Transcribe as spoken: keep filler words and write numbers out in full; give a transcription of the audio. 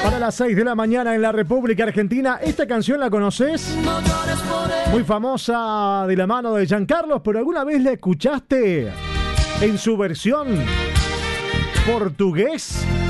Para las seis de la mañana en la República Argentina. ¿Esta canción la conoces? Muy famosa, de la mano de Giancarlo, pero ¿alguna vez la escuchaste en su versión portugués?